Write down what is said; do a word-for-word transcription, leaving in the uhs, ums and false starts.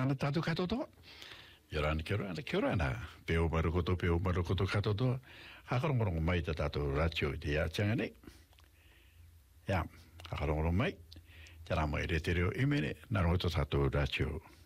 tangana tatu katoto. Yoran kero ana kero ana. Peo marukoto peo marukoto katoto. Hakarongorong mai ta tatu ratio dia changane. Ya, hakarongorong mai. Jana mai retereo imene naroto tatu ratio.